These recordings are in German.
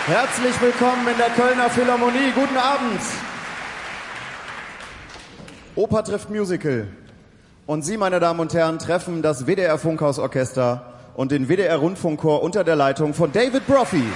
Herzlich willkommen in der Kölner Philharmonie. Guten Abend. Oper trifft Musical. Und Sie, meine Damen und Herren, treffen das WDR Funkhausorchester und den WDR Rundfunkchor unter der Leitung von David Brophy.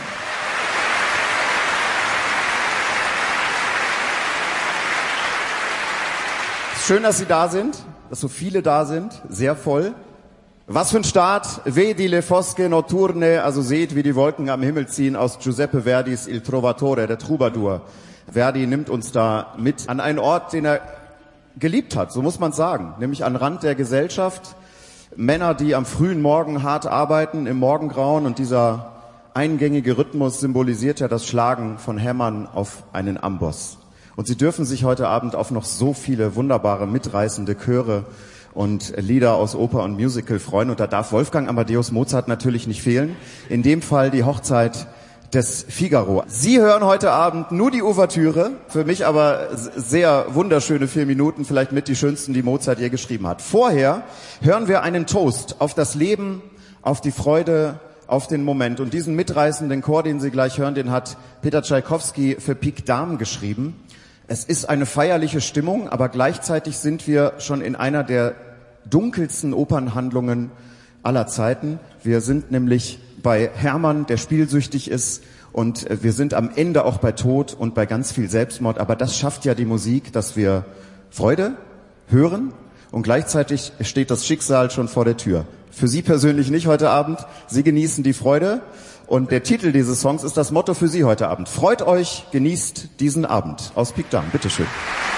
Schön, dass Sie da sind, dass so viele da sind, sehr voll. Was für ein Start, Vedi le fosche notturne, also seht, wie die Wolken am Himmel ziehen, aus Giuseppe Verdis Il Trovatore, der Troubadour. Verdi nimmt uns da mit an einen Ort, den er geliebt hat, so muss man sagen, nämlich an Rand der Gesellschaft. Männer, die am frühen Morgen hart arbeiten, im Morgengrauen, und dieser eingängige Rhythmus symbolisiert ja das Schlagen von Hämmern auf einen Amboss. Und Sie dürfen sich heute Abend auf noch so viele wunderbare, mitreißende Chöre und Lieder aus Oper und Musical freuen. Und da darf Wolfgang Amadeus Mozart natürlich nicht fehlen. In dem Fall die Hochzeit des Figaro. Sie hören heute Abend nur die Ouvertüre, für mich aber sehr wunderschöne 4 Minuten, vielleicht mit die schönsten, die Mozart je geschrieben hat. Vorher hören wir einen Toast auf das Leben, auf die Freude, auf den Moment. Und diesen mitreißenden Chor, den Sie gleich hören, den hat Peter Tschaikowski für Pique Dame geschrieben. Es ist eine feierliche Stimmung, aber gleichzeitig sind wir schon in einer der dunkelsten Opernhandlungen aller Zeiten. Wir sind nämlich bei Hermann, der spielsüchtig ist, und wir sind am Ende auch bei Tod und bei ganz viel Selbstmord. Aber das schafft ja die Musik, dass wir Freude hören, und gleichzeitig steht das Schicksal schon vor der Tür. Für Sie persönlich nicht heute Abend. Sie genießen die Freude. Und der Titel dieses Songs ist das Motto für Sie heute Abend. Freut euch, genießt diesen Abend. Aus Pique Dame, bitteschön.